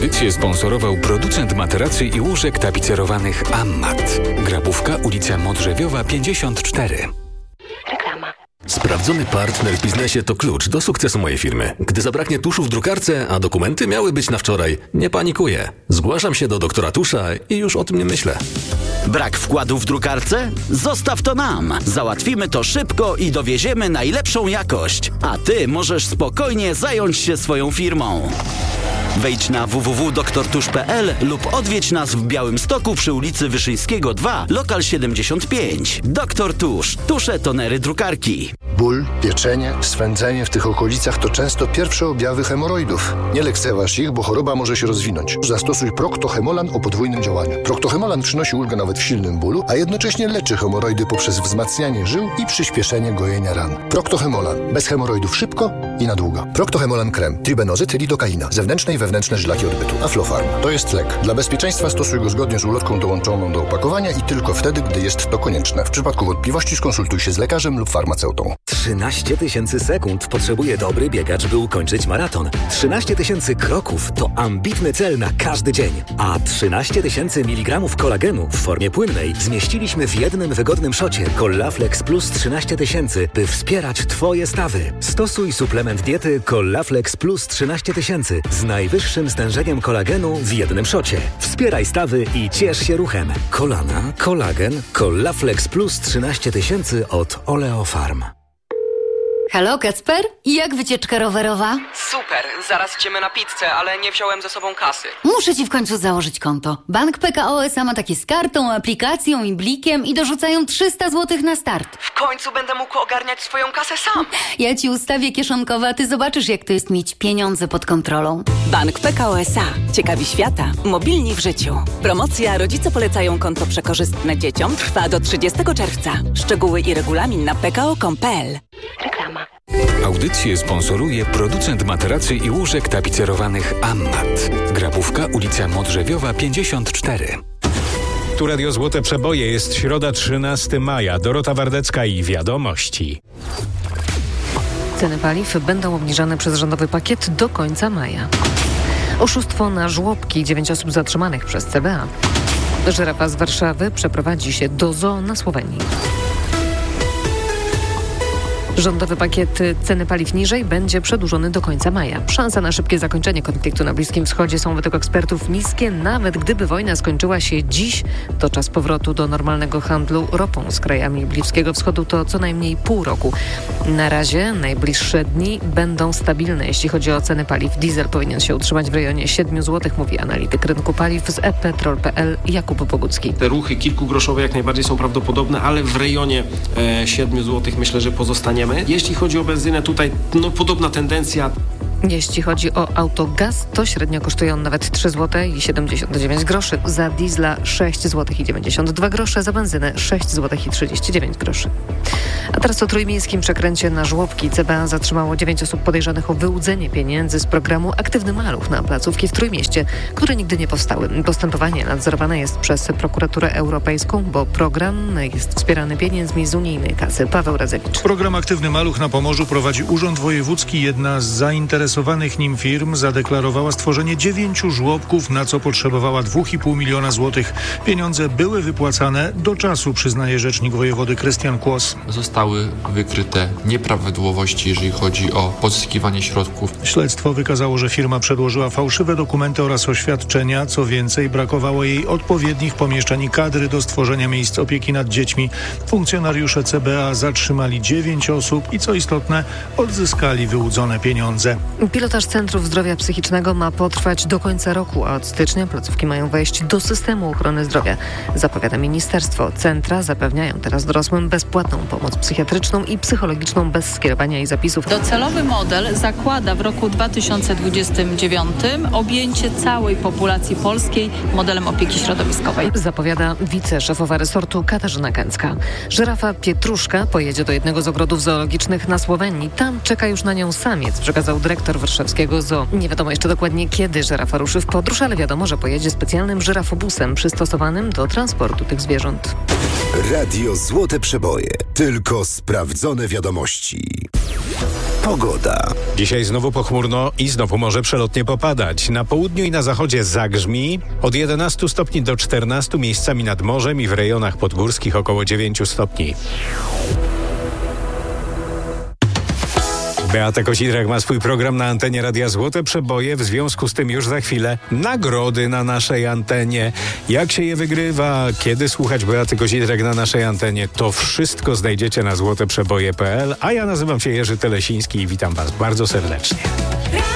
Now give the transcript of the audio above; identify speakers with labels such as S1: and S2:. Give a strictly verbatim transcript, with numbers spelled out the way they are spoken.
S1: Audycję sponsorował producent materacy i łóżek tapicerowanych Ammat. Grabówka, ulica Modrzewiowa pięćdziesiąt cztery.
S2: Reklama.
S3: Sprawdzony partner w biznesie to klucz do sukcesu mojej firmy. Gdy zabraknie tuszu w drukarce, a dokumenty miały być na wczoraj, nie panikuję. Zgłaszam się do doktora Tusza i już o tym nie myślę.
S4: Brak wkładu w drukarce? Zostaw to nam. Załatwimy to szybko i dowieziemy najlepszą jakość. A ty możesz spokojnie zająć się swoją firmą. Wejdź na w w w kropka doktor tusz kropka p l lub odwiedź nas w Białymstoku przy ulicy Wyszyńskiego dwa, lokal siedemdziesiąt pięć. Doktor Tusz. Tusze, tonery, drukarki.
S5: Ból, pieczenie, swędzenie w tych okolicach to często pierwsze objawy hemoroidów. Nie lekceważ ich, bo choroba może się rozwinąć. Zastosuj Procto-Hemolan o podwójnym działaniu. Procto-Hemolan przynosi ulgę nawet w silnym bólu, a jednocześnie leczy hemoroidy poprzez wzmacnianie żył i przyspieszenie gojenia ran. Procto-Hemolan. Bez hemoroidów szybko i na długo. Procto-Hemolan krem. Tribenozyt, lidokaina. Zewnętrzne i wewnętrzne żylaki odbytu. Aflofarm. To jest lek. Dla bezpieczeństwa stosuj go zgodnie z ulotką dołączoną do opakowania i tylko wtedy, gdy jest to konieczne. W przypadku wątpliwości skonsultuj się z lekarzem lub farmaceutą.
S6: trzynaście tysięcy sekund potrzebuje dobry biegacz, by ukończyć maraton. trzynaście tysięcy kroków to ambitny cel na każdy dzień. A trzynaście tysięcy miligramów kolagenu w formie płynnej zmieściliśmy w jednym wygodnym szocie Collaflex Plus trzynaście tysięcy, by wspierać Twoje stawy. Stosuj suplement diety Collaflex Plus trzynaście tysięcy z najwyższym stężeniem kolagenu w jednym szocie. Wspieraj stawy i ciesz się ruchem. Kolana, kolagen, Collaflex Plus trzynaście tysięcy od Oleofarm.
S7: Halo, Kacper? Jak wycieczka rowerowa?
S8: Super, zaraz idziemy na pizzę, ale nie wziąłem ze sobą kasy.
S7: Muszę ci w końcu założyć konto. Bank P K O S A ma takie z kartą, aplikacją i blikiem i dorzucają trzysta złotych na start.
S8: W końcu będę mógł ogarniać swoją kasę sam.
S7: Ja ci ustawię kieszonkowe, a ty zobaczysz, jak to jest mieć pieniądze pod kontrolą.
S9: Bank P K O S A. Ciekawi świata. Mobilni w życiu. Promocja Rodzice polecają konto przekorzystne dzieciom trwa do trzydziestego czerwca. Szczegóły i regulamin na p k o kropka com kropka p l.
S2: Reklama.
S1: Audycję sponsoruje producent materacy i łóżek tapicerowanych Ammat. Grabówka, ulica Modrzewiowa pięćdziesiąt cztery.
S10: Tu Radio Złote Przeboje. Jest środa, trzynastego maja. Dorota Wardecka i wiadomości.
S11: Ceny paliw będą obniżane przez rządowy pakiet do końca maja. Oszustwo na żłobki. Dziewięć osób zatrzymanych przez C B A. Żyrafa z Warszawy przeprowadzi się do zoo na Słowenii. Rządowy pakiet ceny paliw niżej będzie przedłużony do końca maja. Szanse na szybkie zakończenie konfliktu na Bliskim Wschodzie są według ekspertów niskie. Nawet gdyby wojna skończyła się dziś, to czas powrotu do normalnego handlu ropą z krajami Bliskiego Wschodu to co najmniej pół roku. Na razie najbliższe dni będą stabilne, jeśli chodzi o ceny paliw. Diesel powinien się utrzymać w rejonie siedmiu złotych, mówi analityk rynku paliw z e petrol kropka p l Jakub Bogucki.
S12: Te ruchy kilkugroszowe jak najbardziej są prawdopodobne, ale w rejonie e, siedmiu złotych myślę, że pozostaniemy. Jeśli chodzi o benzynę, tutaj no, podobna tendencja.
S11: Jeśli chodzi o autogaz, to średnio kosztuje on nawet trzy złote i siedemdziesiąt dziewięć groszy. Za diesla sześć złotych i dziewięćdziesiąt dwa grosze, za benzynę sześć złotych i trzydzieści dziewięć groszy. A teraz o trójmiejskim przekręcie na żłobki. C B A zatrzymało dziewięć osób podejrzanych o wyłudzenie pieniędzy z programu Aktywny Maluch na placówki w Trójmieście, które nigdy nie powstały. Postępowanie nadzorowane jest przez Prokuraturę Europejską, bo program jest wspierany pieniędzmi z unijnej kasy. Paweł Radzewicz.
S13: Program Aktywny Maluch na Pomorzu prowadzi Urząd Wojewódzki. Jedna z zainteresowanych nim firm zadeklarowała stworzenie dziewięciu żłobków, na co potrzebowała dwa i pół miliona złotych. Pieniądze były wypłacane do czasu, przyznaje rzecznik wojewody Krystian Kłos.
S14: Zostały wykryte nieprawidłowości, jeżeli chodzi o pozyskiwanie środków.
S13: Śledztwo wykazało, że firma przedłożyła fałszywe dokumenty oraz oświadczenia. Co więcej, brakowało jej odpowiednich pomieszczeń i kadry do stworzenia miejsc opieki nad dziećmi. Funkcjonariusze C B A zatrzymali dziewięć osób i, co istotne, odzyskali wyłudzone pieniądze.
S11: Pilotaż Centrów Zdrowia Psychicznego ma potrwać do końca roku, a od stycznia placówki mają wejść do systemu ochrony zdrowia. Zapowiada ministerstwo. Centra zapewniają teraz dorosłym bezpłatną pomoc psychiatryczną i psychologiczną bez skierowania i zapisów.
S15: Docelowy model zakłada w roku dwa tysiące dwudziestym dziewiątym objęcie całej populacji polskiej modelem opieki środowiskowej.
S11: Zapowiada wiceszefowa resortu Katarzyna Kęcka. Żyrafa Pietruszka pojedzie do jednego z ogrodów zoologicznych na Słowenii. Tam czeka już na nią samiec, przekazał dyrektor dyrektor warszawskiego Zoo. Nie wiadomo jeszcze dokładnie, kiedy żyrafa ruszy w podróż, ale wiadomo, że pojedzie specjalnym żyrafobusem przystosowanym do transportu tych zwierząt.
S16: Radio Złote Przeboje. Tylko sprawdzone wiadomości. Pogoda.
S10: Dzisiaj znowu pochmurno i znowu może przelotnie popadać. Na południu i na zachodzie zagrzmi. Od jedenastu stopni do czternastu, miejscami nad morzem i w rejonach podgórskich około dziewięciu stopni. Beata Kozidrak ma swój program na antenie Radia Złote Przeboje. W związku z tym już za chwilę nagrody na naszej antenie. Jak się je wygrywa, kiedy słuchać Beaty Kozidrak na naszej antenie, to wszystko znajdziecie na złoteprzeboje kropka p l. A ja nazywam się Jerzy Telesiński i witam Was bardzo serdecznie.